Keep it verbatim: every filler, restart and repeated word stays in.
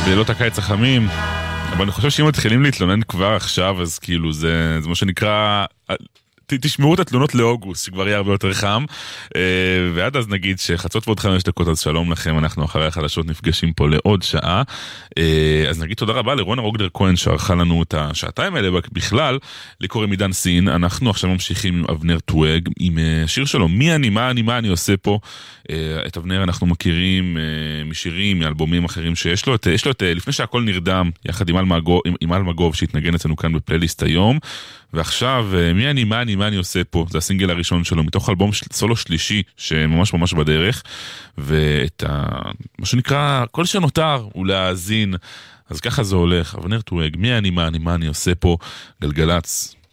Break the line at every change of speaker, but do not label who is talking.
בלילות הקיץ החמים, אבל אני חושב שאם מתחילים להתלונן כבר עכשיו, אז כאילו זה, זה מה שנקרא, תשמעו את התלונות לאוגוסט, שכבר יהיה הרבה יותר חם, ועד אז נגיד שחצות ועוד חמש דקות, אז שלום לכם, אנחנו אחרי החדשות נפגשים פה לעוד שעה, אז נגיד תודה רבה לרונה רוקדר כהן שערכה לנו את השעתיים האלה, בכלל, לי קוראים עידן סין, אנחנו עכשיו ממשיכים עם אבנר טווג, עם שיר שלו, מי אני, מה אני, מה אני עושה פה, את אבנר אנחנו מכירים משירים, מאלבומים אחרים שיש לו, יש לו את לפני שהכל נרדם, יחד עם אלמגוב, עם אלמגוב שהתנגן אצלנו כאן בפלייליסט היום, ועכשיו, מי אני, מה אני, מה אני עושה פה? זה הסינגל הראשון שלו, מתוך אלבום סולו שלישי, שממש ממש בדרך, ואת ה... מה שנקרא, כל שנותר הוא להאזין, אז ככה זה הולך, אבנר טווג, מי אני, מה אני, מה אני עושה פה? גלגלץ.